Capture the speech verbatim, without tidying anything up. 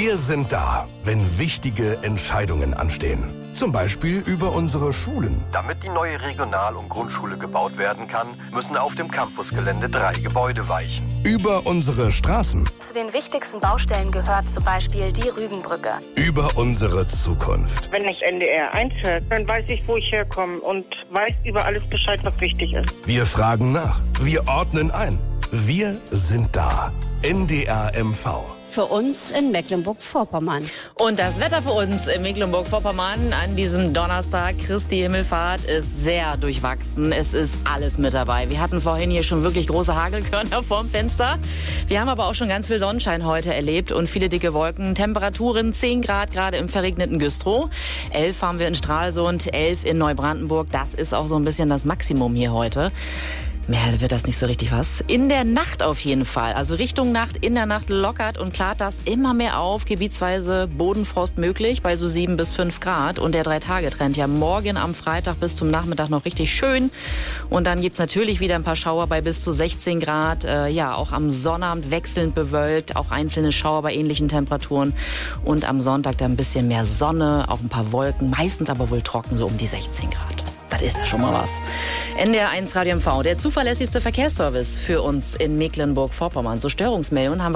Wir sind da, wenn wichtige Entscheidungen anstehen. Zum Beispiel über unsere Schulen. Damit die neue Regional- und Grundschule gebaut werden kann, müssen auf dem Campusgelände drei Gebäude weichen. Über unsere Straßen. Zu den wichtigsten Baustellen gehört zum Beispiel die Rügenbrücke. Über unsere Zukunft. Wenn das N D R eins hört, dann weiß ich, wo ich herkomme und weiß über alles Bescheid, was wichtig ist. Wir fragen nach. Wir ordnen ein. Wir sind da. N D R M V. Für uns in Mecklenburg-Vorpommern. Und das Wetter für uns in Mecklenburg-Vorpommern an diesem Donnerstag, Christi Himmelfahrt, ist sehr durchwachsen. Es ist alles mit dabei. Wir hatten vorhin hier schon wirklich große Hagelkörner vorm Fenster. Wir haben aber auch schon ganz viel Sonnenschein heute erlebt und viele dicke Wolken. Temperaturen zehn Grad gerade im verregneten Güstrow. elf haben wir in Stralsund, elf in Neubrandenburg. Das ist auch so ein bisschen das Maximum hier heute. Mehr wird das nicht so richtig was. In der Nacht auf jeden Fall. Also Richtung Nacht, in der Nacht lockert und klart das immer mehr auf. Gebietsweise Bodenfrost möglich bei so sieben bis fünf Grad. Und der Drei-Tage-Trend ja morgen am Freitag bis zum Nachmittag noch richtig schön. Und dann gibt's natürlich wieder ein paar Schauer bei bis zu sechzehn Grad. Äh, ja, auch am Sonnabend wechselnd bewölkt. Auch einzelne Schauer bei ähnlichen Temperaturen. Und am Sonntag dann ein bisschen mehr Sonne, auch ein paar Wolken. Meistens aber wohl trocken, so um die sechzehn Grad. Das ist ja schon mal was. N D R eins Radio M V, der zuverlässigste Verkehrsservice für uns in Mecklenburg-Vorpommern. So Störungsmeldungen haben wir